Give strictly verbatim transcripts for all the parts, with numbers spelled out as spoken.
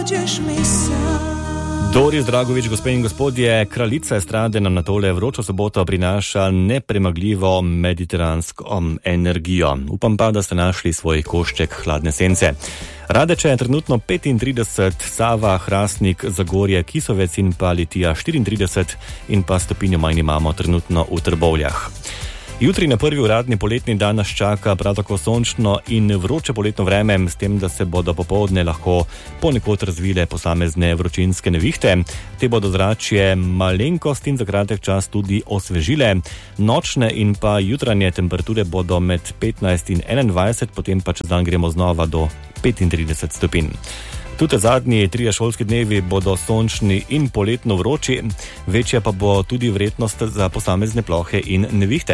nađeš mi sam. Doris Dragović, gospe in gospodje, kraljica estrade nam na tole vročo soboto prinaša nepremagljivo mediteransko energijo. Upam pa, da ste našli svoj košček hladne sence. Radeče je trenutno petintrideset, Sava, Hrastnik, Zagorje, Kisovec in pa Litija štiriintrideset in pa stopinjo manj imamo trenutno v Trbovljah. Jutri na prvi uradni poletni dan nas čaka prav tako sončno in vroče poletno vreme, s tem, da se bodo popoldne lahko ponekod razvile posamezne vročinske nevihte. Te bodo zračje malenkost in za kratek čas tudi osvežile. Nočne in pa jutranje temperature bodo med petnajst in enaindvajset, potem pa čez dan gremo znova do petintrideset stopinj. Tudi zadnji trije šolski dnevi bodo sončni in poletno vroči, večja pa bo tudi verjetnost za posamezne plohe in nevihte.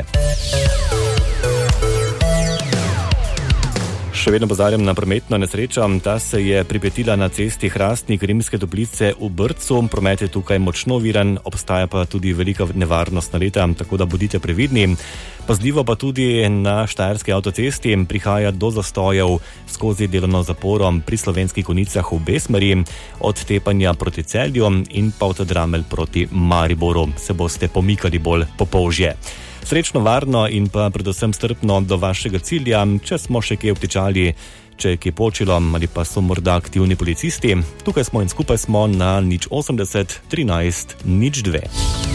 Še vedno pozarjam na prometno nesrečo. Ta se je pripetila na cesti Hrastnik Rimske Toplice v Brcu. Promet je tukaj močno viran, obstaja pa tudi velika nevarnost naleta, tako da bodite previdni. Pazljivo pa tudi na Štajerski avtocesti prihaja do zastojev skozi delovno zaporo pri Slovenskih Konjicah v Besmeri, od Tepanja proti Celju in pa od Dramelj proti Mariboru. Se boste pomikali bolj po Polžje. Srečno, varno in pa predvsem strpno do vašega cilja, če smo še kje obtičali, če je kje počilo ali pa so morda aktivni policisti. Tukaj smo in skupaj smo na nič osemdeset trinajst nič dve.